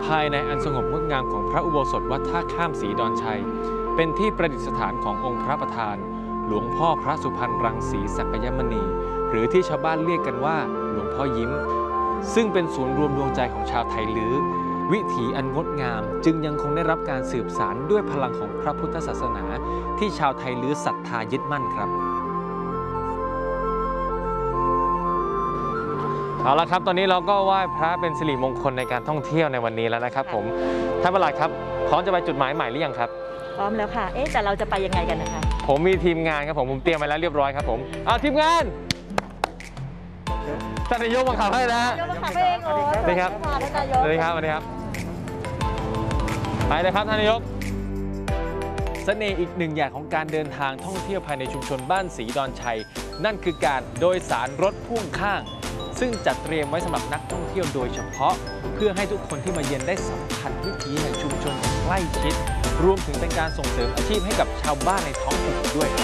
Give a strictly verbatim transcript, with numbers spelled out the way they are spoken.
ภายในอันสงบงดงามของพระอุโบสถวัดท่าข้ามศรีดอนชัยเป็นที่ประดิษฐานขององค์พระประธานหลวงพ่อพระสุพรรณรังสีสักยมณีหรือที่ชาวบ้านเรียกกันว่าหลวงพ่อยิ้มซึ่งเป็นศูนย์รวมดวงใจของชาวไทยลื้อวิถีอันงดงามจึงยังคงได้รับการสืบสานด้วยพลังของพระพุทธศาสนาที่ชาวไทยลื้อศรัทธายึดมั่นครับเอาละครับตอนนี้เราก็ไหว้พระเป็นสิริมงคลในการท่องเที่ยวในวันนี้แล้วนะครับผมท่านประหลัดครับพร้อมจะไปจุดหมายใหม่หรือยังครับพร้อมแล้วค่ะเอ๊ะแต่เราจะไปยังไงกันนะคะผมมีทีมงานครับผมผมเตรียมไว้แล้วเรียบร้อยครับผมเอาทีมงานท่านนายกมาขับให้นะฮะนายกมาขับให้เองโอ้สวัสดีครับสวัสดีครับสวัสดีครับไปเลยครับท่านนายกเสน่ห์อีกหนึ่งอย่างของการเดินทางท่องเที่ยวภายในชุมชนบ้านศรีดอนชัยนั่นคือการโดยสารรถพ่วงข้างซึ่งจัดเตรียมไว้สำหรับนักท่องเที่ยวโดยเฉพาะเพื่อให้ทุกคนที่มาเยือนได้สัมผัสวิถีแห่งชุมชนอย่างใกล้ชิดรวมถึงเป็นการส่งเสริมอาชีพให้กับชาวบ้านในท้องถิ่นด้วยครับ